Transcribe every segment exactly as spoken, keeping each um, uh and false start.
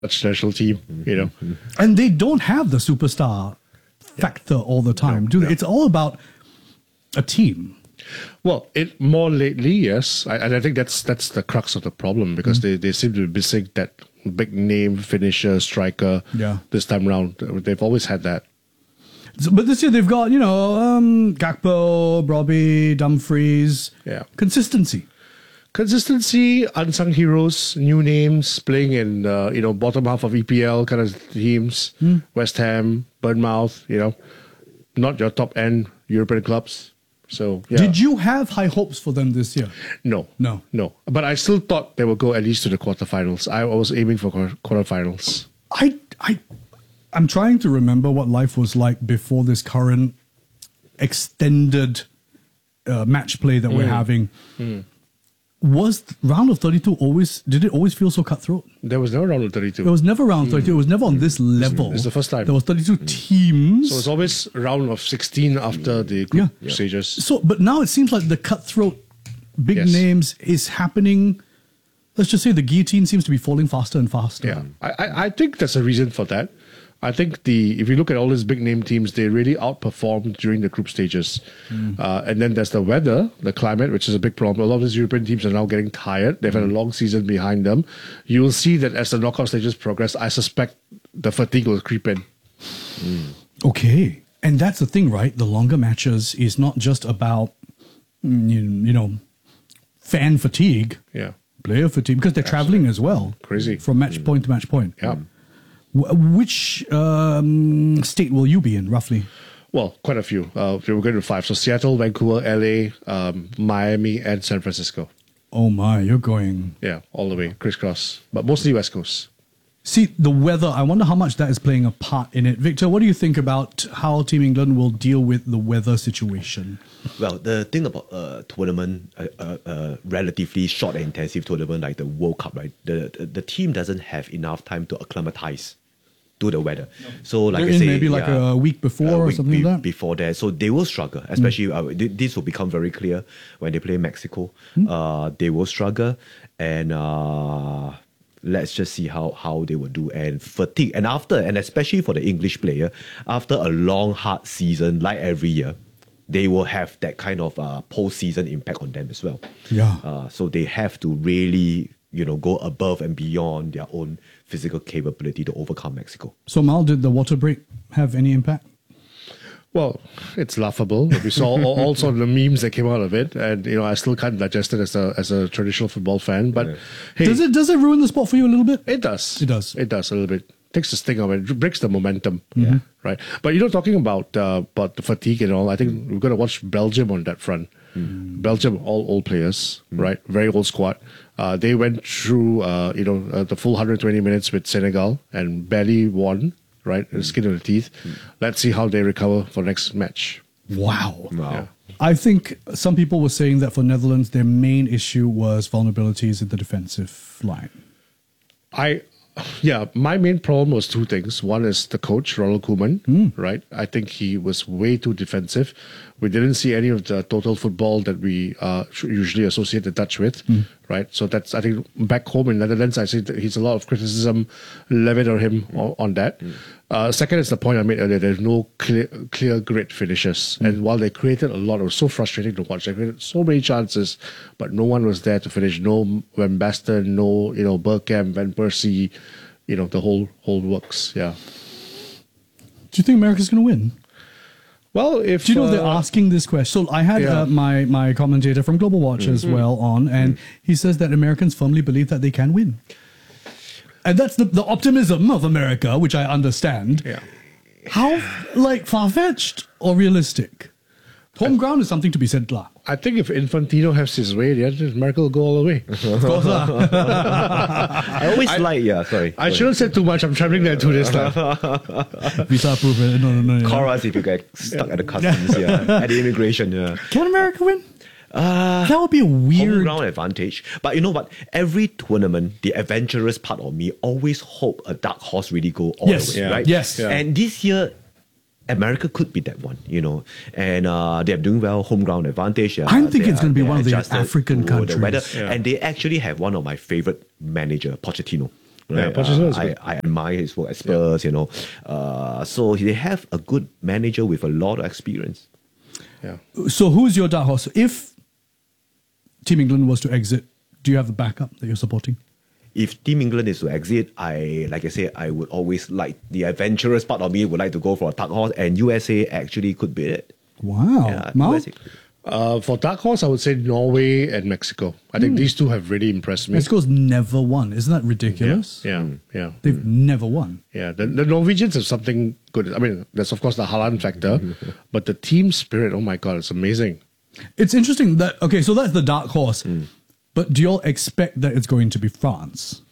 Dutch national team, you know. And they don't have the superstar factor all the time, No, do they? no. It's all about a team. Well, it more lately, yes, I, and I think that's that's the crux of the problem because Mm. they, they seem to be missing that big name finisher striker. Yeah. This time around, they've always had that. So- but this year they've got, you know, um, Gakpo, Robbie, Dumfries. Yeah. Consistency. Consistency, unsung heroes, new names playing in uh, you know bottom half of E P L kind of teams. Hmm. West Ham, Bournemouth, you know, not your top end European clubs. So yeah. Did you have high hopes for them this year? No, No. no. But I still thought they would go at least to the quarterfinals. I was aiming for quar- quarterfinals. I, I, I'm trying to remember what life was like before this current extended uh, match play that we're having. Was round of thirty-two always, did it always feel so cutthroat? There was no round of thirty-two. It was never round thirty-two. It was never on this level. It's the first time. There was thirty-two teams. So it's always round of sixteen after the group Yeah. stages. So, but now it seems like the cutthroat, big Yes. names is happening. Let's just say the guillotine seems to be falling faster and faster. Yeah, I, I, I think there's a reason for that. I think the if you look at all these big name teams, they really outperformed during the group stages. Uh, and then there's the weather, the climate, which is a big problem. A lot of these European teams are now getting tired. They've had a long season behind them. You will see that as the knockout stages progress, I suspect the fatigue will creep in. Okay. And that's the thing, right? The longer matches is not just about, mm, you, you know, fan fatigue, Yeah, player fatigue, because they're traveling as well. Crazy. From match point to match point. yeah. Wh- Which um, state will you be in, roughly? Well, quite a few. Uh, we were going to five. So Seattle, Vancouver, L A, um, Miami, and San Francisco. Oh my, you're going. Yeah, all the way, crisscross. But mostly West Coast. See, the weather, I wonder how much that is playing a part in it. Victor, what do you think about how Team England will deal with the weather situation? Well, the thing about a tournament, a, a, a relatively short and intensive tournament like the World Cup, right? The, the the team doesn't have enough time to acclimatize to the weather. So, like They're I in say, maybe like yeah, a week before a or week something be- like that? Before that, so they will struggle. Especially uh, th- this will become very clear when they play Mexico. Uh, they will struggle, and uh, let's just see how how they will do. And fatigue, and after, and especially for the English player, after a long hard season like every year, they will have that kind of uh, post-season impact on them as well. Yeah. Uh, so they have to really, you know, go above and beyond their own physical capability to overcome Mexico. So, Mal, did the water break have any impact? Well, it's laughable. We saw all, all sort of the memes that came out of it, and you know, I still can't digest it as a as a traditional football fan. But hey, Does it does it ruin the sport for you a little bit? It does. It does. It does a little bit. Takes the sting of it. It breaks the momentum. Yeah. Right. But you know, talking about uh, about the fatigue and all, I think we've got to watch Belgium on that front. Belgium, all old players, right? Very old squad. Uh, they went through, uh, you know, uh, the full one hundred twenty minutes with Senegal and barely won. Right, the skin of the teeth. Let's see how they recover for next match. Wow. Wow. Yeah. I think some people were saying that for Netherlands, their main issue was vulnerabilities in the defensive line. I, yeah, my main problem was two things. One is the coach, Ronald Koeman, right? I think he was way too defensive. We didn't see any of the total football that we uh, usually associate the Dutch with, right? So that's, I think, back home in Netherlands, I see that he's a lot of criticism levied on him on, on that. Uh, second is the point I made earlier. There's no clear, clear grid finishes. And while they created a lot, it was so frustrating to watch. They created so many chances, but no one was there to finish. No Van Basten, no, you know, Bergkamp, Van Persie, you know, the whole whole works. Yeah. Do you think America's going to win? Well, if Do you know uh, they're asking this question? So I had Yeah. uh, my my commentator from Global Watch as well on, and he says that Americans firmly believe that they can win, and that's the the optimism of America, which I understand. Yeah. How like far fetched or realistic? Home ground is something to be said, lah. I think if Infantino has his way, then America will go all the way. Of course, lah. I always like, yeah, sorry. I shouldn't say too much. I'm traveling there two days time. Visa approved. No, no, no. Call Yeah. us if you get stuck at the customs, yeah, at the immigration, yeah. Can America win? Uh, That would be a home weird. ground advantage. But you know what? Every tournament, the adventurous part of me always hope a dark horse really go all Yes, the way, yeah. right? Yes. Yeah. And this year, America could be that one, you know, and uh, they're doing well, home ground advantage. Uh, I'm thinking they it's gonna are- be they one of the adjusted African to the countries. weather, Yeah. and they actually have one of my favorite manager, Pochettino. Right? Yeah, Pochettino is Uh, I, good. I admire his work at Spurs, you know. Uh, so they have a good manager with a lot of experience. Yeah. So who's your dark horse? If Team England was to exit, do you have a backup that you're supporting? If Team England is to exit, I like I said, I would always like the adventurous part of me would like to go for a dark horse, and U S A actually could beat it. Wow. Yeah, Mal? U S A. Uh, for dark horse, I would say Norway and Mexico. I think these two have really impressed me. Mexico's never won. Isn't that Yeah, ridiculous? yeah, yeah. They've never won. Yeah, the, the Norwegians have something good. I mean, there's of course the Haaland factor, but the team spirit, oh my God, it's amazing. It's interesting that, okay, so that's the dark horse. But do you all expect that it's going to be France?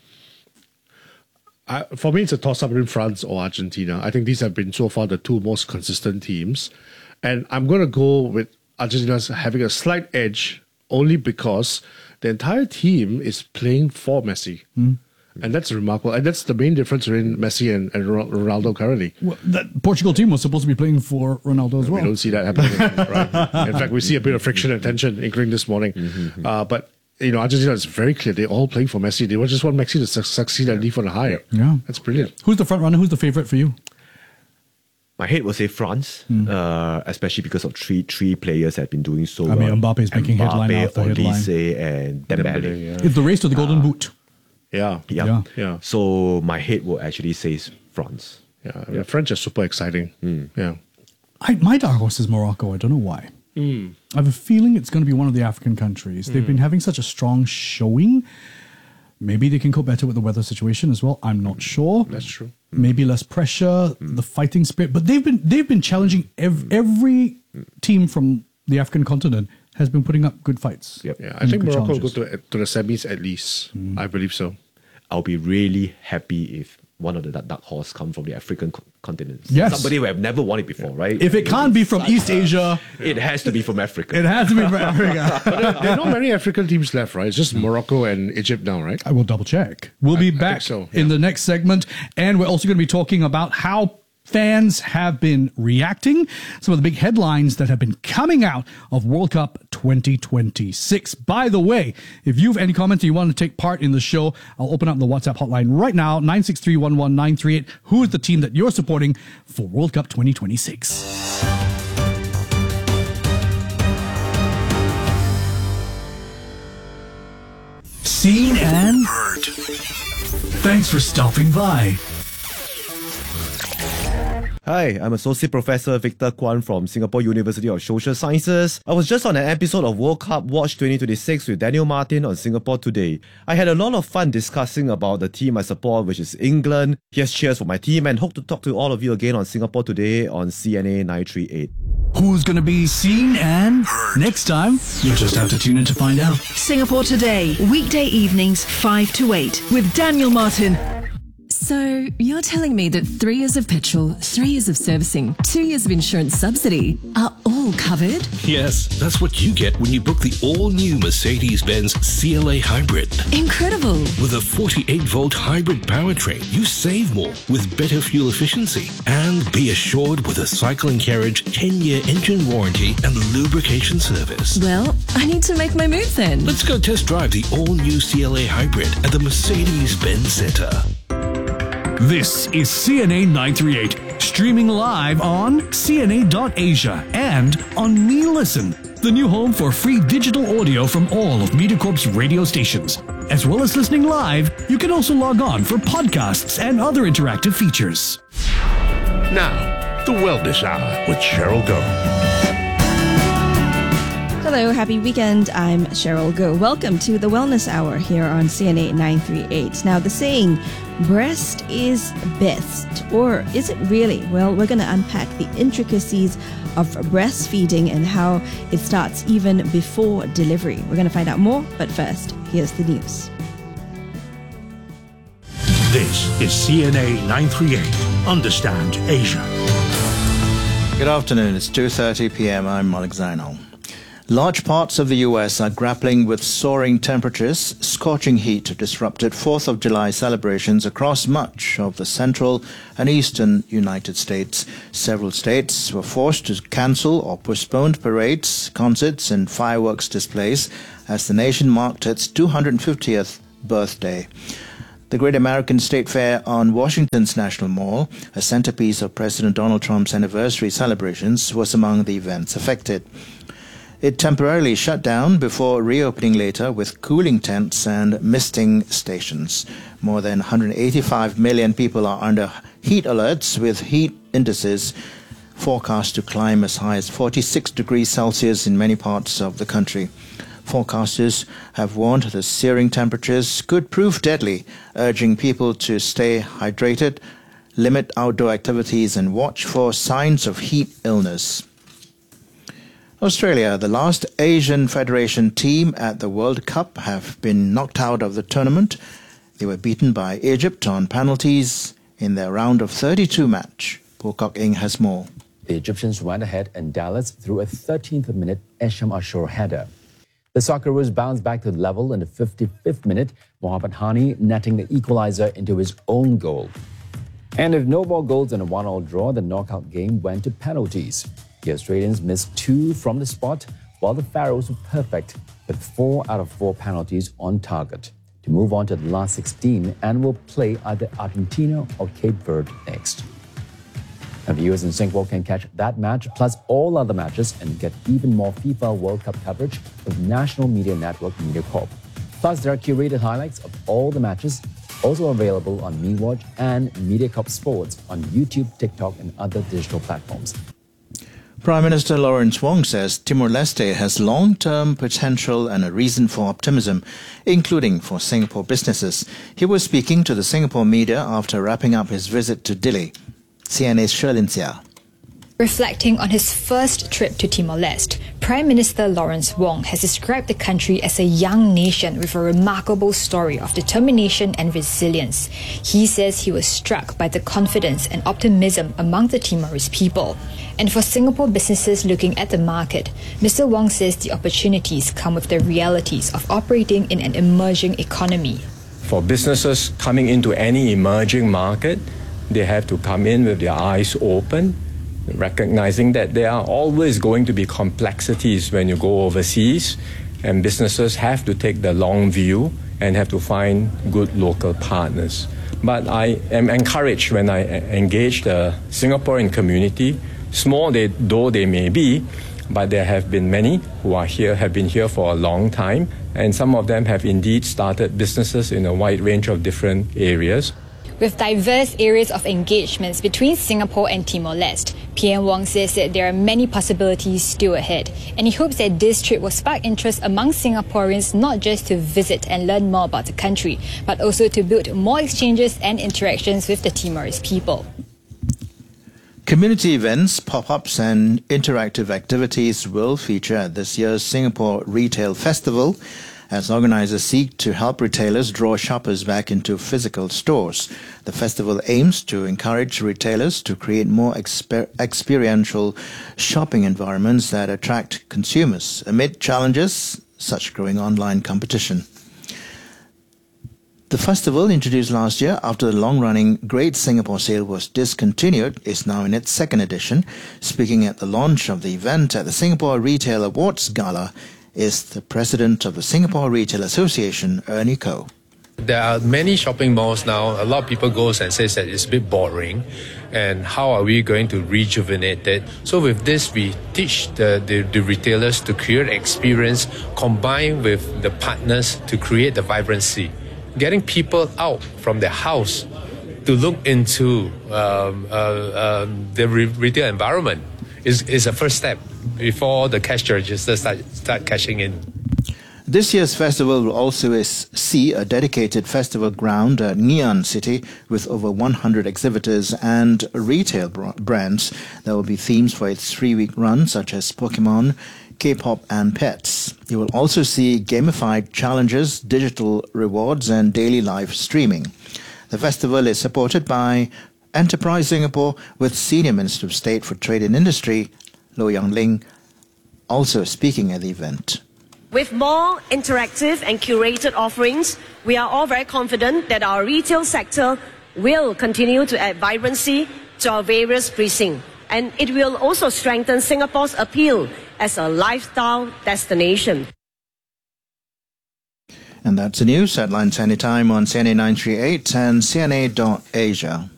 I, for me, it's a toss-up between France or Argentina. I think these have been so far the two most consistent teams. And I'm going to go with Argentina's having a slight edge only because the entire team is playing for Messi. And that's remarkable. And that's the main difference between Messi and, and Ronaldo currently. Well, that Portugal team was supposed to be playing for Ronaldo as well. We don't see that happening. Right? In fact, we see a bit of friction and tension, including this morning. Uh, but, you know, Argentina is very clear. They're all playing for Messi. They just want Messi to su- succeed and leave on a high. Yeah. That's brilliant. Who's the front runner? Who's the favorite for you? My head will say France, uh, especially because of three three players that have been doing so I well. mean, Mbappe is making headline after headline. Olise, and Dembele. Dembele, yeah. It's the race to the Golden Boot. Yeah. Yeah. Yeah. Yeah. So my head will actually say France. Yeah, yeah, French are super exciting. Yeah, I, my dark horse is Morocco. I don't know why. I have a feeling it's going to be one of the African countries. They've been having such a strong showing. Maybe they can cope better with the weather situation as well. I'm not sure. that's true. Maybe less pressure, the fighting spirit. But they've been they've been challenging ev- every team from the African continent has been putting up good fights. Yep. Yeah, I and think good Morocco will go challenges. to to the semis at least. I believe so. I'll be really happy if one of the dark dark horse come from the African co- continent. Yes. Somebody who have never won it before, right? If it can't be from East Asia, It has to be from Africa. it has to be from Africa. There are not many African teams left, right? It's just Morocco and Egypt now, right? I will double check. We'll be I think back so, in yeah. the next segment. And we're also going to be talking about how fans have been reacting, some of the big headlines that have been coming out of World Cup twenty twenty-six. By the way, if you have any comments and you want to take part in the show, I'll open up the WhatsApp hotline right now, nine six three, one one nine three eight. Who is the team that you're supporting for World Cup twenty twenty-six? Seen and heard. Thanks for stopping by. Hi, I'm Associate Professor Victor Kwan from Singapore University of Social Sciences. I was just on an episode of World Cup Watch twenty twenty-six with Daniel Martin on Singapore Today. I had a lot of fun discussing about the team I support, which is England. Here's cheers for my team and hope to talk to all of you again on Singapore Today on C N A nine three eight. Who's going to be seen and heard? Next time, you'll just have to tune in to find out. Singapore Today, weekday evenings five to eight with Daniel Martin. So, you're telling me that three years of petrol, three years of servicing, two years of insurance subsidy are all covered? Yes, that's what you get when you book the all-new Mercedes-Benz C L A Hybrid. Incredible! With a forty-eight volt hybrid powertrain, you save more with better fuel efficiency. And be assured with a cycle and carriage ten year engine warranty and lubrication service. Well, I need to make my move then. Let's go test drive the all-new C L A Hybrid at the Mercedes-Benz Center. This is C N A nine three eight, streaming live on C N A dot asia and on Me Listen, the new home for free digital audio from all of MediaCorp's radio stations. As well as listening live, you can also log on for podcasts and other interactive features. Now, the Wellness Hour with Cheryl Goh. Hello, happy weekend. I'm Cheryl Goh. Welcome to the Wellness Hour here on C N A nine three eight. Now, the saying, breast is best, or is it really? Well, we're going to unpack the intricacies of breastfeeding and how it starts even before delivery. We're going to find out more, but first, here's the news. This is C N A nine three eight. Understand Asia. Good afternoon. It's two thirty p.m. I'm Malik Zainal. Large parts of the U S are grappling with soaring temperatures. Scorching heat disrupted fourth of July celebrations across much of the central and eastern United States. Several states were forced to cancel or postpone parades, concerts, and fireworks displays as the nation marked its two hundred fiftieth birthday. The Great American State Fair on Washington's National Mall, a centerpiece of President Donald Trump's anniversary celebrations, was among the events affected. It temporarily shut down before reopening later with cooling tents and misting stations. More than one hundred eighty-five million people are under heat alerts, with heat indices forecast to climb as high as forty-six degrees Celsius in many parts of the country. Forecasters have warned the searing temperatures could prove deadly, urging people to stay hydrated, limit outdoor activities, and watch for signs of heat illness. Australia, the last Asian Federation team at the World Cup, have been knocked out of the tournament. They were beaten by Egypt on penalties in their round of thirty-two match. Paul Kok-eng has more. The Egyptians went ahead in Dallas through a thirteenth minute Esham Ashur header. The Socceroos bounced back to level in the fifty-fifth minute, Mohamed Hani netting the equalizer into his own goal. And with no more goals in a one-all draw, the knockout game went to penalties. The Australians missed two from the spot, while the Pharaohs were perfect with four out of four penalties on target to move on to the last sixteen and will play either Argentina or Cape Verde next. And viewers in Singapore can catch that match plus all other matches and get even more FIFA World Cup coverage with National Media Network MediaCorp. Plus, there are curated highlights of all the matches, also available on MeWatch and MediaCorp Sports on YouTube, TikTok, and other digital platforms. Prime Minister Lawrence Wong says Timor-Leste has long-term potential and a reason for optimism, including for Singapore businesses. He was speaking to the Singapore media after wrapping up his visit to Dili. C N A's Sherlyn Sia. Reflecting on his first trip to Timor-Leste, Prime Minister Lawrence Wong has described the country as a young nation with a remarkable story of determination and resilience. He says he was struck by the confidence and optimism among the Timorese people. And for Singapore businesses looking at the market, Mister Wong says the opportunities come with the realities of operating in an emerging economy. For businesses coming into any emerging market, they have to come in with their eyes open, recognizing that there are always going to be complexities when you go overseas, and businesses have to take the long view and have to find good local partners. But I am encouraged when I engage the Singaporean community, small they, though they may be, but there have been many who are here, have been here for a long time, and some of them have indeed started businesses in a wide range of different areas. With diverse areas of engagements between Singapore and Timor-Leste, P M Wong says that there are many possibilities still ahead, and he hopes that this trip will spark interest among Singaporeans not just to visit and learn more about the country, but also to build more exchanges and interactions with the Timorese people. Community events, pop-ups and interactive activities will feature at this year's Singapore Retail Festival, as organizers seek to help retailers draw shoppers back into physical stores. The festival aims to encourage retailers to create more exper- experiential shopping environments that attract consumers amid challenges such as growing online competition. The festival, introduced last year after the long-running Great Singapore Sale was discontinued, is now in its second edition. Speaking at the launch of the event at the Singapore Retail Awards Gala is the president of the Singapore Retail Association, Ernie Koh. There are many shopping malls now. A lot of people goes and says that it's a bit boring, and how are we going to rejuvenate it? So with this, we teach the, the, the retailers to create experience combined with the partners to create the vibrancy. Getting people out from their house to look into um, uh, um, the re- retail environment is, is a first step before the cash registers start, start cashing in. This year's festival will also is, see a dedicated festival ground at Ngee Ann City with over one hundred exhibitors and retail br- brands. There will be themes for its three-week run, such as Pokemon, K-pop and pets. You will also see gamified challenges, digital rewards and daily live streaming. The festival is supported by Enterprise Singapore with Senior Minister of State for Trade and Industry, Loh Yang Ling, also speaking at the event. With more interactive and curated offerings, we are all very confident that our retail sector will continue to add vibrancy to our various precincts. And it will also strengthen Singapore's appeal as a lifestyle destination. And that's the news. Headlines anytime on C N A nine three eight and C N A dot Asia.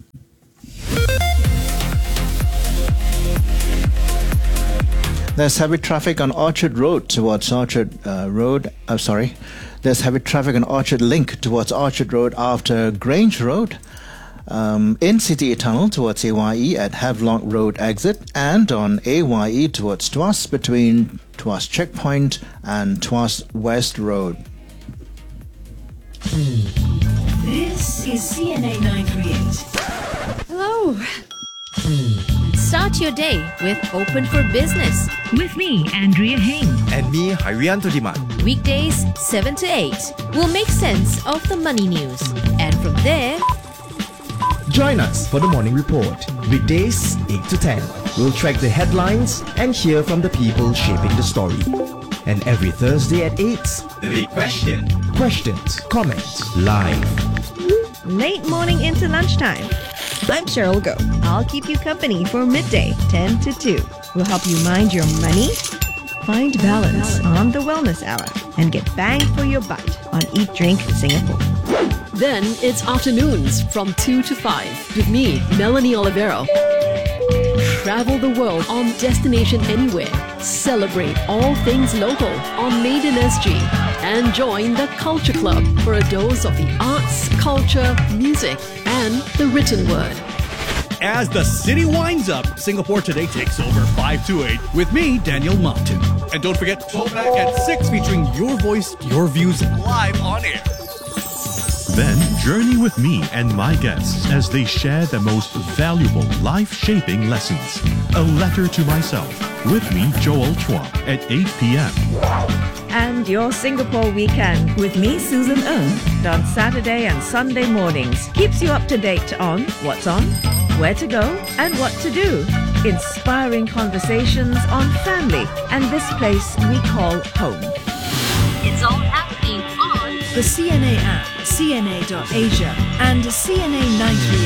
There's heavy traffic on Orchard Road towards Orchard uh, Road. I'm uh, sorry. There's heavy traffic on Orchard Link towards Orchard Road after Grange Road. Um, in C T A Tunnel towards A Y E at Havelock Road exit, and on A Y E towards Tuas between Tuas Checkpoint and Tuas West Road. This is C N A nine three eight. Hello. Start your day with Open for Business. With me, Andrea Heng. And me, Harianto Diman. Weekdays, seven to eight. We'll make sense of the money news. And from there, join us for the morning report. Weekdays, eight to ten. We'll track the headlines and hear from the people shaping the story. And every Thursday at eight, The Big Question. Questions, comments, live. Late morning into lunchtime. I'm Cheryl Go. I'll keep you company for midday, ten to two. We'll help you mind your money, find balance on the Wellness Hour, and get bang for your buck on Eat Drink Singapore. Then it's afternoons from two to five with me, Melanie Olivero. Travel the world on Destination Anywhere. Celebrate all things local on Made in S G. And join the Culture Club for a dose of the arts, culture, music, and the written word. As the city winds up, Singapore Today takes over five to eight with me, Daniel Martin. And don't forget, Throwback at six featuring your voice, your views live on air. Then journey with me and my guests as they share the most valuable life-shaping lessons. A letter to myself with me, Joel Chua, at eight p.m. And your Singapore weekend with me, Susan Ng, on Saturday and Sunday mornings. Keeps you up to date on what's on, where to go, and what to do. Inspiring conversations on family and this place we call home. It's all happening on the C N A app, C N A dot Asia, and C N A nine three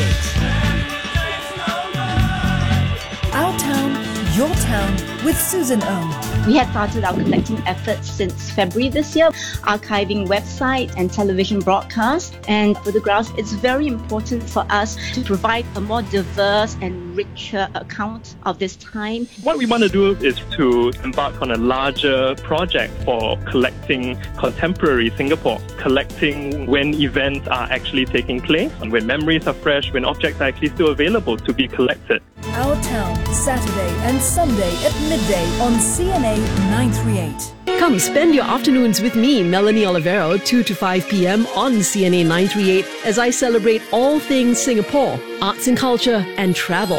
eight. Our town, your town, with Susan Ng. We had started our collecting efforts since February this year, archiving website and television broadcasts and photographs. It's very important for us to provide a more diverse and richer account of this time. What we want to do is to embark on a larger project for collecting contemporary Singapore, collecting when events are actually taking place, and when memories are fresh, when objects are actually still available to be collected. Our town, Saturday and Sunday at midday on C N A nine three eight. Come spend your afternoons with me, Melanie Olivero, two to five p.m. on C N A nine three eight as I celebrate all things Singapore, arts and culture, and travel.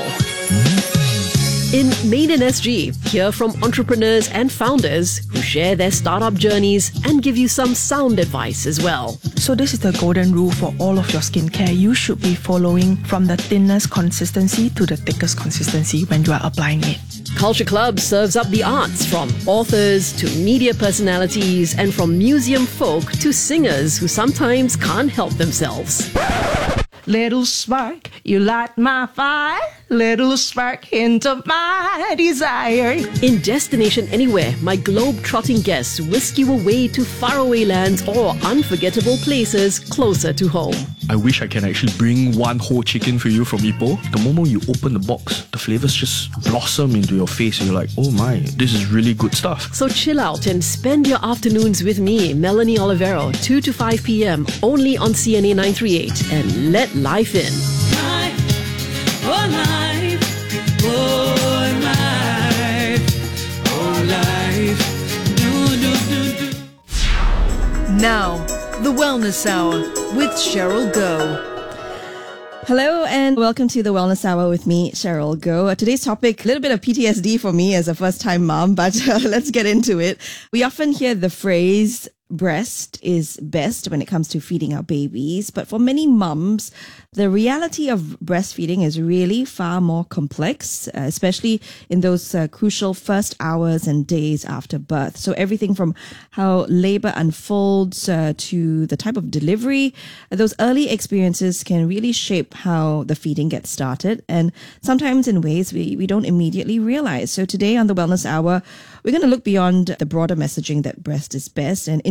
In Made in S G, hear from entrepreneurs and founders who share their startup journeys and give you some sound advice as well. So this is the golden rule for all of your skincare. You should be following from the thinnest consistency to the thickest consistency when you are applying it. Culture Club serves up the arts from authors to media personalities and from museum folk to singers who sometimes can't help themselves. Little spark, you light my fire. Little spark, hint of my desire. In Destination Anywhere, my globe-trotting guests whisk you away to faraway lands or unforgettable places closer to home. I wish I can actually bring one whole chicken for you from Ipoh. The moment you open the box, the flavors just blossom into your face and you're like, oh my, this is really good stuff. So chill out and spend your afternoons with me, Melanie Olivero, two to five p.m. only on C N A nine three eight, and let life in. Life, oh life, oh life, oh life, do, do, do, do. Now, the Wellness Hour with Cheryl Go. Hello and welcome to the Wellness Hour with me, Cheryl Go. Uh, today's topic, a little bit of P T S D for me as a first-time mom, but uh, let's get into it. We often hear the phrase, breast is best when it comes to feeding our babies, but for many mums, the reality of breastfeeding is really far more complex, uh, especially in those uh, crucial first hours and days after birth. So everything from how labor unfolds uh, to the type of delivery, uh, those early experiences can really shape how the feeding gets started, and sometimes in ways we, we don't immediately realize. So today on the Wellness Hour, we're going to look beyond the broader messaging that breast is best and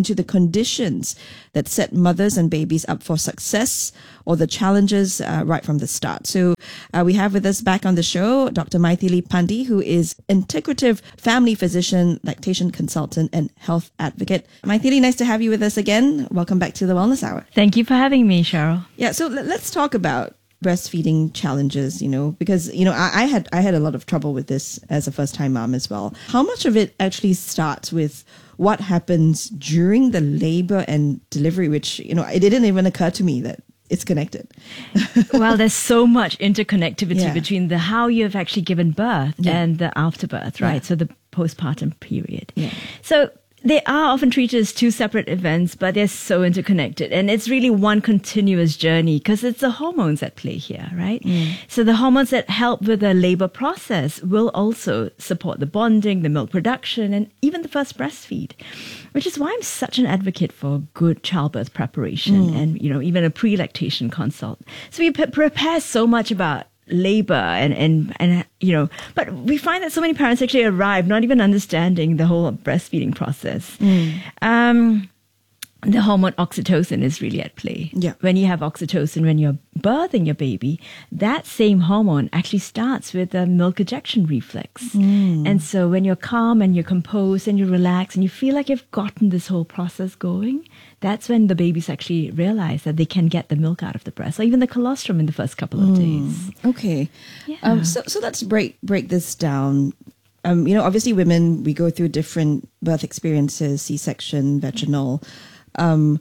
into the conditions that set mothers and babies up for success or the challenges uh, right from the start. So uh, we have with us back on the show Doctor Maithili Pandi, who is integrative family physician, lactation consultant, and health advocate. Maithili, nice to have you with us again. Welcome back to the Wellness Hour. Thank you for having me, Cheryl. Yeah, so l- let's talk about breastfeeding challenges, you know, because, you know, I, I had I had a lot of trouble with this as a first-time mom as well. How much of it actually starts with what happens during the labor and delivery, which, you know, it didn't even occur to me that it's connected. Well, there's so much interconnectivity Yeah. between the how you've actually given birth Yeah. and the afterbirth, right? Yeah. So the postpartum period. Yeah. So they are often treated as two separate events, but they're so interconnected. And it's really one continuous journey because it's the hormones at play here, right? Mm. So the hormones that help with the labor process will also support the bonding, the milk production, and even the first breastfeed, which is why I'm such an advocate for good childbirth preparation Mm. and, you know, even a pre-lactation consult. So we p- prepare so much about labor and, and, and, you know, but we find that so many parents actually arrive not even understanding the whole breastfeeding process. Mm. Um, the hormone oxytocin is really at play. Yeah. When you have oxytocin, when you're birthing your baby, that same hormone actually starts with the milk ejection reflex. Mm. And so when you're calm and you're composed and you relax and you feel like you've gotten this whole process going, that's when the babies actually realize that they can get the milk out of the breast or even the colostrum in the first couple of Mm. days. Okay. Yeah. Um, so, so let's break break this down. Um, you know, obviously women, we go through different birth experiences, C-section, vaginal. Um,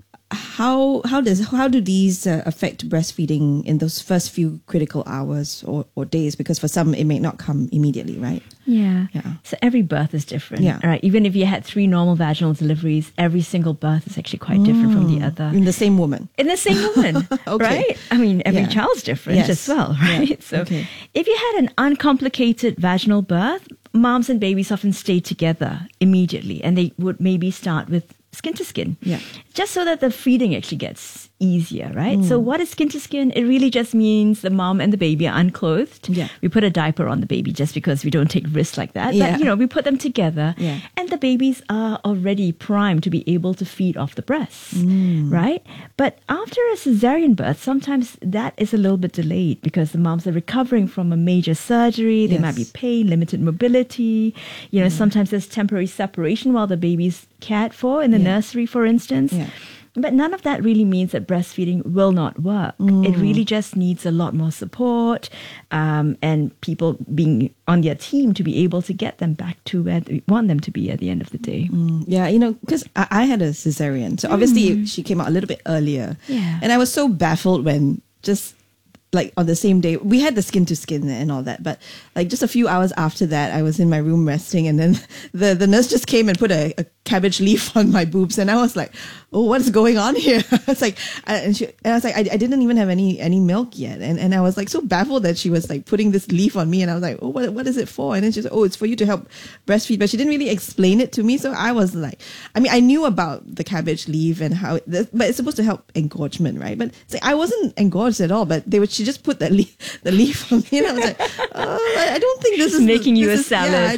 how how does how do these uh, affect breastfeeding in those first few critical hours or, or days? Because for some, it may not come immediately, right? Yeah. Yeah. So every birth is different. Yeah. All right. Even if you had three normal vaginal deliveries, every single birth is actually quite different from the other. In the same woman. In the same woman, Okay. right? I mean, every Yeah. child's different Yes. as well, right? Yeah. So Okay. if you had an uncomplicated vaginal birth, moms and babies often stay together immediately and they would maybe start with skin to skin. Yeah. Just so that the feeding actually gets easier, right? So Mm. what is skin to skin? It really just means the mom and the baby are unclothed. Yeah. We put a diaper on the baby just because we don't take risks like that. Yeah. But, you know, we put them together Yeah. and the babies are already primed to be able to feed off the breasts, Mm. right? But after a cesarean birth, sometimes that is a little bit delayed because the moms are recovering from a major surgery. There Yes. might be pain, limited mobility. You know, sometimes there's temporary separation while the baby's cared for in the Yeah. nursery, for instance. Yeah. But none of that really means that breastfeeding will not work. Mm. It really just needs a lot more support um, and people being on their team to be able to get them back to where we want them to be at the end of the day. Mm, yeah, you know, because I, I had a cesarean. So obviously she came out a little bit earlier. Yeah. And I was so baffled when just like on the same day, we had the skin to skin and all that. But like just a few hours after that, I was in my room resting and then the, the nurse just came and put a, a cabbage leaf on my boobs. And I was like, oh, what's going on here? It's like, I- and, she, and I was like, I, I didn't even have any, any milk yet. And, and I was like so baffled that she was like putting this leaf on me. And I was like, oh, what, what is it for? And then she said, oh, it's for you to help breastfeed. But she didn't really explain it to me. So I was like, I mean, I knew about the cabbage leaf and how, it, but it's supposed to help engorgement, right? But it's like, I wasn't engorged at all, but they would, she just put the leaf, the leaf on me. And I was like, oh, I, I don't think this is Making you this a is- yeah, salad. I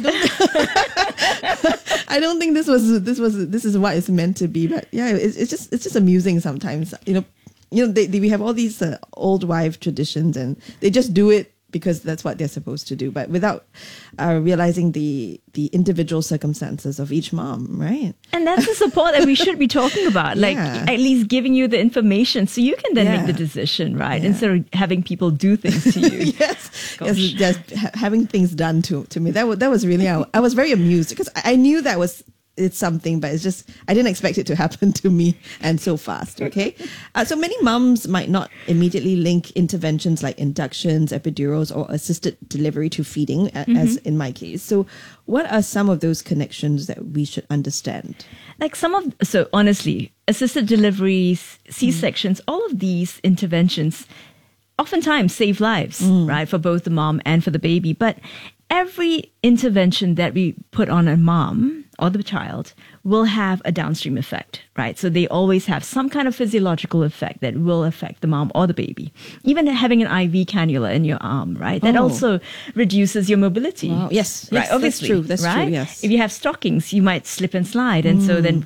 don't, I don't think this was, this was, this is what it's meant to be. But yeah, it's, it's just, it's just amusing sometimes, you know, you know, they, they, we have all these uh, old wife traditions and they just do it because that's what they're supposed to do, but without uh, realizing the the individual circumstances of each mom, right? And that's the support that we should be talking about, like Yeah. at least giving you the information so you can then Yeah. make the decision, right? Yeah. Instead of having people do things to you. yes, Gosh. yes, just ha- having things done to to me. That was that was really I, I was very amused because I I knew that was it's something, but it's just I didn't expect it to happen to me and so fast. Okay, uh, so many mums might not immediately link interventions like inductions, epidurals, or assisted delivery to feeding, a- as Mhm. in my case. So, what are some of those connections that we should understand? Like some of, so honestly, assisted deliveries, C-sections, all of these interventions oftentimes save lives, right, for both the mom and for the baby. But every intervention that we put on a mom or the child will have a downstream effect, right? So they always have some kind of physiological effect that will affect the mom or the baby. Even having an I V cannula in your arm, right? That Oh. also reduces your mobility. Wow. Yes, yes, right. that's Obviously, true, that's true, right? yes. If you have stockings, you might slip and slide. And so Mm. then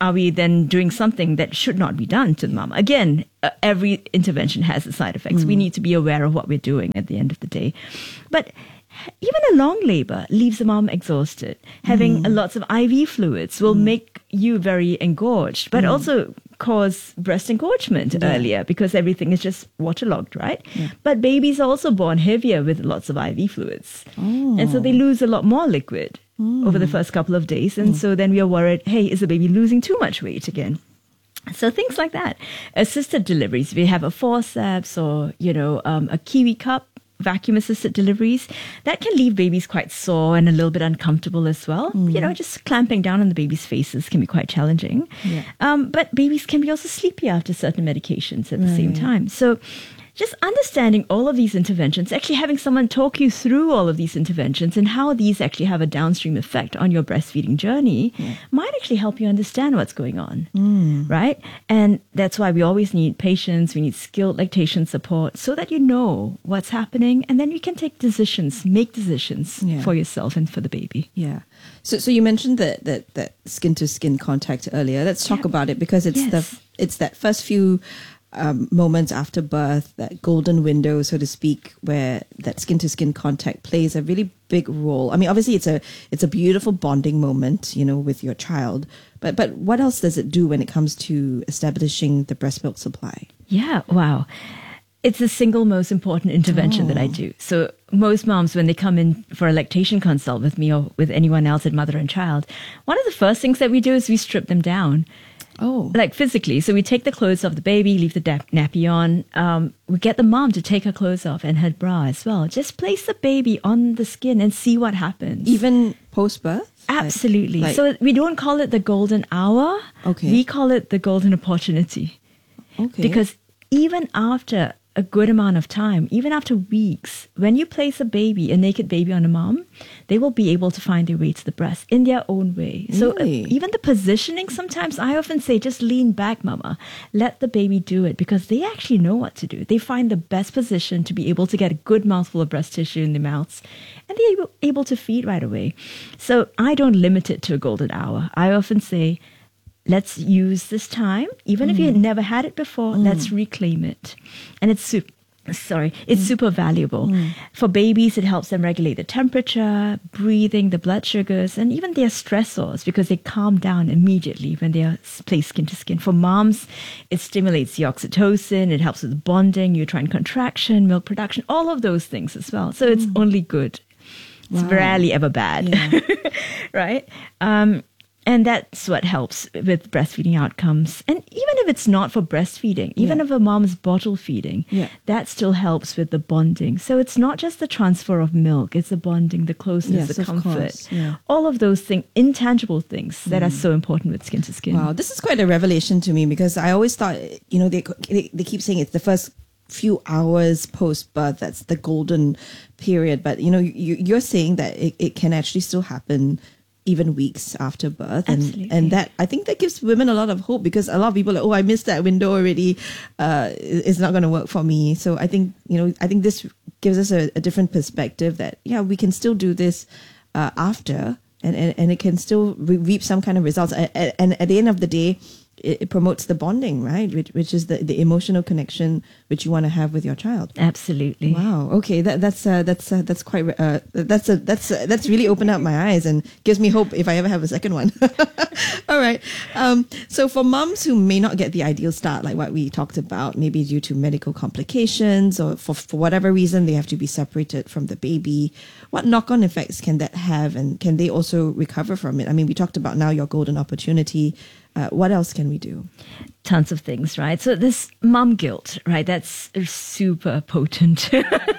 are we then doing something that should not be done to the mom? Again, uh, every intervention has its side effects. Mm. We need to be aware of what we're doing at the end of the day. But even a long labor leaves the mom exhausted. Having mm. lots of I V fluids will mm. make you very engorged, but mm. also cause breast engorgement yeah. earlier because everything is just waterlogged, right? Yeah. But babies are also born heavier with lots of I V fluids. Oh. And so they lose a lot more liquid mm. over the first couple of days. And mm. so then we are worried, hey, is the baby losing too much weight again? So things like that. Assisted deliveries, we have a forceps or, you know, um, a kiwi cup, vacuum-assisted deliveries, that can leave babies quite sore and a little bit uncomfortable as well. Mm. You know, just clamping down on the baby's faces can be quite challenging. Yeah. Um, but babies can be also sleepy after certain medications at the right. same time. So just understanding all of these interventions, actually having someone talk you through all of these interventions and how these actually have a downstream effect on your breastfeeding journey yeah. might actually help you understand what's going on, mm. right? And that's why we always need patience, we need skilled lactation support so that you know what's happening and then you can take decisions, make decisions yeah. for yourself and for the baby. Yeah. So so you mentioned that that, that skin-to-skin contact earlier. Let's talk yeah. about it because it's yes. the it's that first few Um, moments after birth, that golden window, so to speak, where that skin-to-skin contact plays a really big role. I mean, obviously, it's a it's a beautiful bonding moment, you know, with your child. But but what else does it do when it comes to establishing the breast milk supply? Yeah, wow. It's the single most important intervention oh. that I do. So most moms, when they come in for a lactation consult with me or with anyone else at Mother and Child, one of the first things that we do is we strip them down. Oh, like physically. So we take the clothes off the baby, leave the da- nappy on. Um, we get the mom to take her clothes off and her bra as well. Just place the baby on the skin and see what happens. Even post-birth? Absolutely. Like, so we don't call it the golden hour. Okay. We call it the golden opportunity. Okay. Because even after a good amount of time, even after weeks, when you place a baby, a naked baby on a mom, they will be able to find their way to the breast in their own way. So really? uh, even the positioning, sometimes I often say, just lean back, mama. Let the baby do it because they actually know what to do. They find the best position to be able to get a good mouthful of breast tissue in their mouths and they're able, able to feed right away. So I don't limit it to a golden hour. I often say, let's use this time, even mm. if you had never had it before, mm. let's reclaim it. And it's super, sorry, it's mm. super valuable. Mm. For babies, it helps them regulate the temperature, breathing, the blood sugars, and even their stressors because they calm down immediately when they are placed skin to skin. For moms, it stimulates the oxytocin, it helps with bonding, uterine contraction, milk production, all of those things as well. So it's mm. only good. It's wow. rarely ever bad, yeah. right? Um, And that's what helps with breastfeeding outcomes. And even if it's not for breastfeeding, even yeah. if a mom's bottle feeding, yeah. that still helps with the bonding. So it's not just the transfer of milk, it's the bonding, the closeness, yes, the comfort. Yeah. All of those things, intangible things that mm. are so important with skin to skin. Wow, this is quite a revelation to me because I always thought, you know, they, they, they keep saying it's the first few hours post-birth, that's the golden period. But, you know, you, you're saying that it, it can actually still happen even weeks after birth. And, and that, I think that gives women a lot of hope because a lot of people are like, oh, I missed that window already. Uh, it's not going to work for me. So I think, you know, I think this gives us a, a different perspective that, yeah, we can still do this uh, after and, and, and it can still re- reap some kind of results. And, and at the end of the day, it, it promotes the bonding, right? Which, which is the, the emotional connection which you want to have with your child. Absolutely. Wow. Okay. That, that's uh, that's uh, that's quite uh, that's a that's uh, that's really opened up my eyes and gives me hope if I ever have a second one. All right. Um, so for moms who may not get the ideal start, like what we talked about, maybe due to medical complications or for for whatever reason they have to be separated from the baby, what knock-on effects can that have, and can they also recover from it? I mean, we talked about now your golden opportunity. Uh, what else can we do? Tons of things, right? So this mom guilt, right? That's super potent.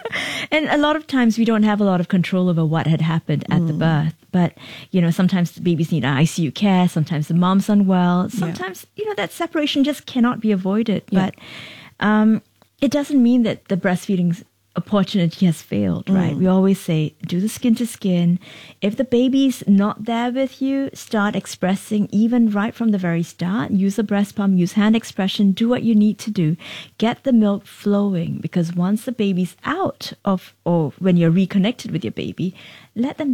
And a lot of times we don't have a lot of control over what had happened at mm. the birth. But, you know, sometimes the babies need I C U care. Sometimes the mom's unwell. Sometimes, yeah. you know, that separation just cannot be avoided. Yeah. But um, it doesn't mean that the breastfeeding opportunity has failed, right? Mm. We always say, do the skin to skin. If the baby's not there with you, start expressing even right from the very start. Use a breast pump, use hand expression, do what you need to do. Get the milk flowing, because once the baby's out of, or when you're reconnected with your baby, let them then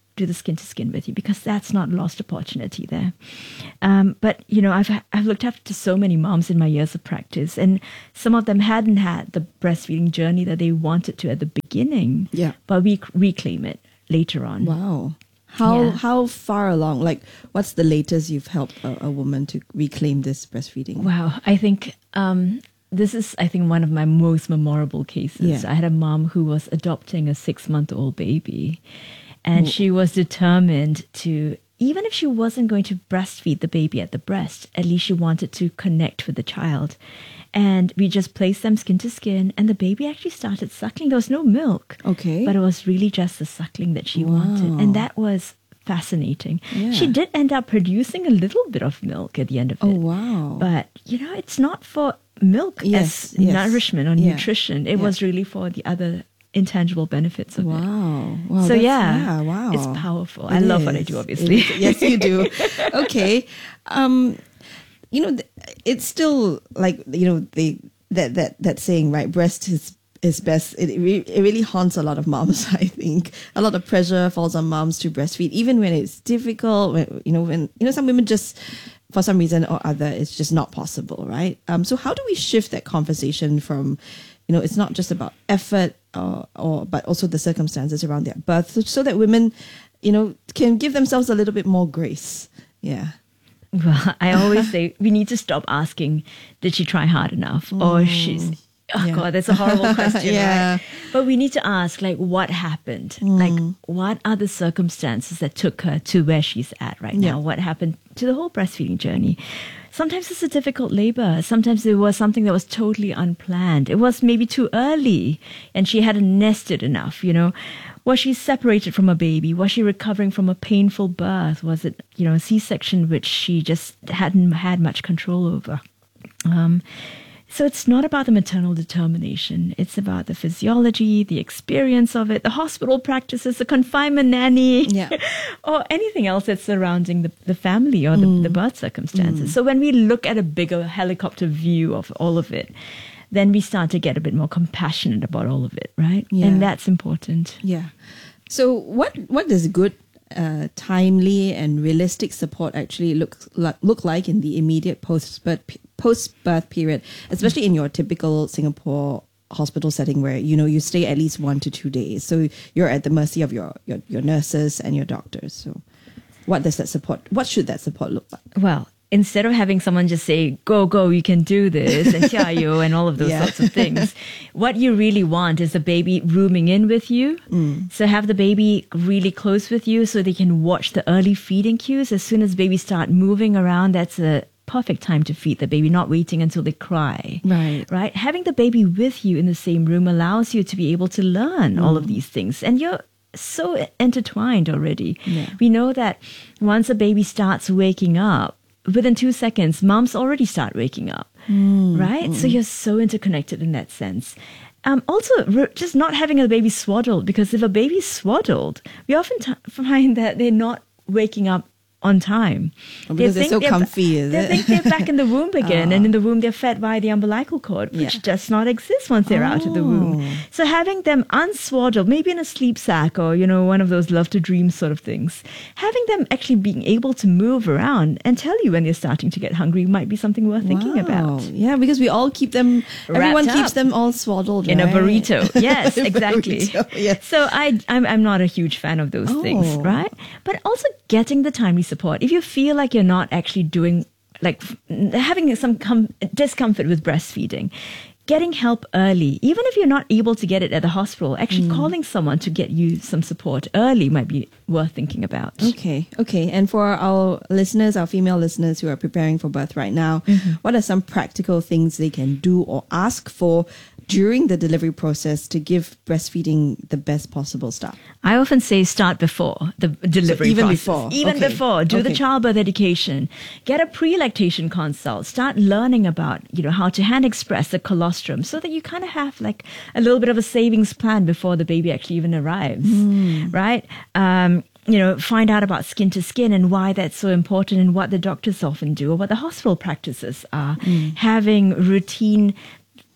do the skin to skin with you, because that's not lost opportunity there. Um, but you know, I've I've looked after so many moms in my years of practice, and some of them hadn't had the breastfeeding journey that they wanted to at the beginning. Yeah, but we reclaim it later on. Wow. How Yeah. how far along? Like, what's the latest you've helped a, a woman to reclaim this breastfeeding? Wow, I think um, this is, I think, one of my most memorable cases. Yeah. I had a mom who was adopting a six-month-old baby, and Whoa. she was determined to, even if she wasn't going to breastfeed the baby at the breast, at least she wanted to connect with the child. And we just placed them skin to skin, and the baby actually started suckling. There was no milk. Okay. But it was really just the suckling that she Wow. wanted. And that was fascinating. Yeah. She did end up producing a little bit of milk at the end of it. Oh, wow. But, you know, it's not for milk Yes, as yes. nourishment or Yeah. nutrition. It Yeah. was really for the other intangible benefits of it. Wow. Wow, So, that's- yeah, yeah, wow. it's powerful. It I love what I is. do, It obviously. is. Yes, you do. Okay. Um, you know, th- it's still like, you know, they, that, that, that saying, right? Breast is, is best. It, it, re- it really haunts a lot of moms, I think. A lot of pressure falls on moms to breastfeed, even when it's difficult, when, you know, when, you know, some women just, for some reason or other, it's just not possible, right? Um, so how do we shift that conversation from, you know, it's not just about effort, or, or but also the circumstances around their birth, so, so that women, you know, can give themselves a little bit more grace. Yeah. Well, I always say we need to stop asking, did she try hard enough? Or she's, oh Yeah. God, that's a horrible question, Yeah. right? But we need to ask, like, what happened? Like, what are the circumstances that took her to where she's at right Yeah. now? What happened to the whole breastfeeding journey? Sometimes it's a difficult labor. Sometimes it was something that was totally unplanned. It was maybe too early and she hadn't nested enough, you know. Was she separated from a baby? Was she recovering from a painful birth? Was it, you know, a C-section which she just hadn't had much control over? Um, so it's not about the maternal determination. It's about the physiology, the experience of it, the hospital practices, the confinement nanny, Yeah. or anything else that's surrounding the, the family or the, Mm. the birth circumstances. Mm. So when we look at a bigger helicopter view of all of it, then we start to get a bit more compassionate about all of it, right? Yeah. And that's important. Yeah. So what what does good, uh, timely and realistic support actually look like, look like in the immediate post birth post birth period, especially in your typical Singapore hospital setting where you know you stay at least one to two days, so you're at the mercy of your your, your nurses and your doctors. So what does that support? What should that support look like? Well, instead of having someone just say, go, go, you can do this, and tiayo, and all of those Yeah. sorts of things, what you really want is the baby rooming in with you. Mm. So have the baby really close with you so they can watch the early feeding cues. As soon as babies start moving around, that's a perfect time to feed the baby, not waiting until they cry. Right. Right? Having the baby with you in the same room allows you to be able to learn all of these things. And you're so intertwined already. Yeah. We know that once a baby starts waking up, within two seconds, moms already start waking up, Mm, right? So mm. you're so interconnected in that sense. Um, also, re- just not having a baby swaddled, because if a baby's swaddled, we often t- find that they're not waking up on time. Oh, because they're so ba- comfy, is they it? think they're back in the womb again, Ah. and in the womb they're fed by the umbilical cord, which Yeah. does not exist once they're out of the womb. Oh. So having them unswaddled, maybe in a sleep sack or, you know, one of those love to dream sort of things, having them actually being able to move around and tell you when they're starting to get hungry might be something worth thinking Wow. about. Yeah, because we all keep them, everyone Wrapped keeps up. them all swaddled, In a right? burrito. Yes, In a exactly. burrito, yes. So I, I'm, I'm not a huge fan of those things, Oh. right? But also getting the timely support. If you feel like you're not actually doing, like f- having some com- discomfort with breastfeeding, getting help early, even if you're not able to get it at the hospital, actually Mm. calling someone to get you some support early might be worth thinking about. Okay, okay. And for our listeners, our female listeners who are preparing for birth right now, Mm-hmm. what are some practical things they can do or ask for during the delivery process to give breastfeeding the best possible start? I often say start before the delivery So even process. before, Even okay. before. Do the Okay. childbirth education. Get a pre-lactation consult. Start learning about, you know, how to hand express the colostrum so that you kind of have like a little bit of a savings plan before the baby actually even arrives, Mm. right? Um, you know, find out about skin to skin and why that's so important and what the doctors often do or what the hospital practices are. Mm. Having routine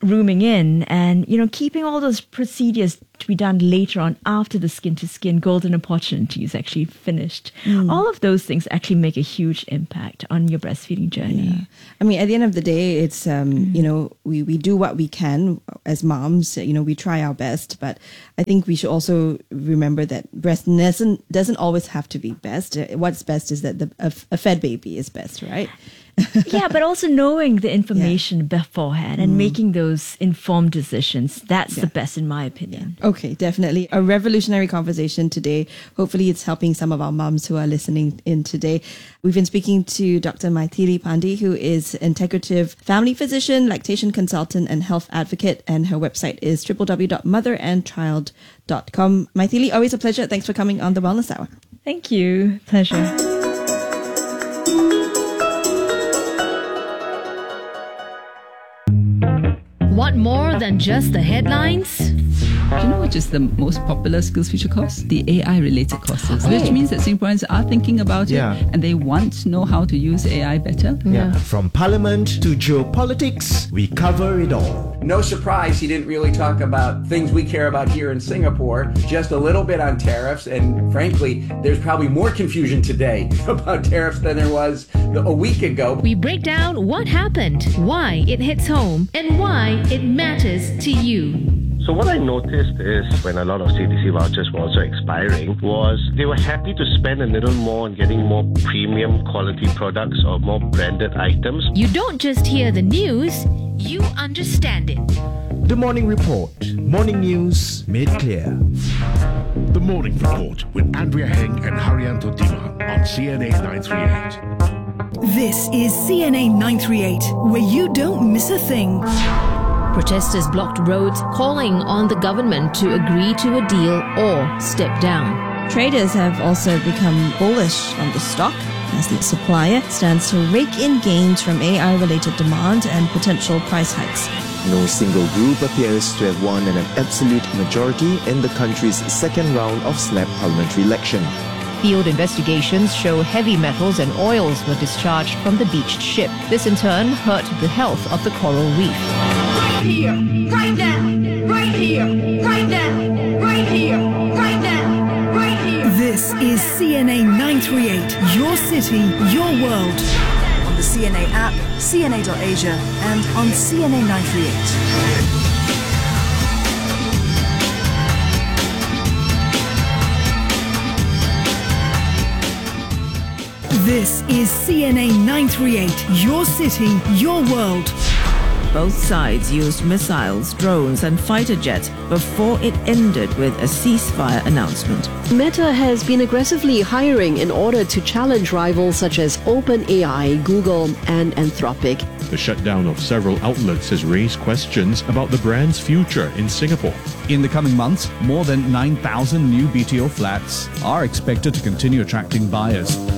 rooming in and, you know, keeping all those procedures to be done later on after the skin-to-skin golden opportunity is actually finished. Mm. All of those things actually make a huge impact on your breastfeeding journey. Yeah. I mean, at the end of the day, it's, um, mm. you know, we, we do what we can as moms. You know, we try our best. But I think we should also remember that breast doesn't, doesn't always have to be best. What's best is that the, a, a fed baby is best, right? Yeah, but also knowing the information yeah. beforehand and mm. making those informed decisions. That's yeah. the best, in my opinion. Okay, definitely. A revolutionary conversation today. Hopefully it's helping some of our mums who are listening in today. We've been speaking to Doctor Maithili Pandey, who is integrative family physician, lactation consultant, and health advocate. And her website is w w w dot mother and child dot com. Maithili, always a pleasure. Thanks for coming on the Wellness Hour. Thank you. Pleasure. Want more than just the headlines? Do you know which is the most popular SkillsFuture course? The A I-related courses, oh. which means that Singaporeans are thinking about yeah. it and they want to know how to use A I better. Yeah. From parliament to geopolitics, we cover it all. No surprise he didn't really talk about things we care about here in Singapore, just a little bit on tariffs, and frankly, there's probably more confusion today about tariffs than there was a week ago. We break down what happened, why it hits home, and why it matters to you. So what I noticed is when a lot of C D C vouchers were also expiring was they were happy to spend a little more on getting more premium quality products or more branded items. You don't just hear the news, you understand it. The Morning Report. Morning news made clear. The Morning Report with Andrea Heng and Haryanto Diman on C N A nine thirty-eight. This is C N A nine thirty-eight, where you don't miss a thing. Protesters blocked roads, calling on the government to agree to a deal or step down. Traders have also become bullish on the stock as the supplier stands to rake in gains from A I-related demand and potential price hikes. No single group appears to have won an absolute majority in the country's second round of SLAP parliamentary election. Field investigations show heavy metals and oils were discharged from the beached ship. This in turn hurt the health of the coral reef. Right here, right now, right here, right now, right here, right now, right here. This is C N A nine thirty-eight, your city, your world. On the C N A app, C N A dot asia, and on C N A nine thirty-eight. This is C N A nine thirty-eight, your city, your world. Both sides used missiles, drones and fighter jets before it ended with a ceasefire announcement. Meta has been aggressively hiring in order to challenge rivals such as OpenAI, Google and Anthropic. The shutdown of several outlets has raised questions about the brand's future in Singapore. In the coming months, more than nine thousand new B T O flats are expected to continue attracting buyers.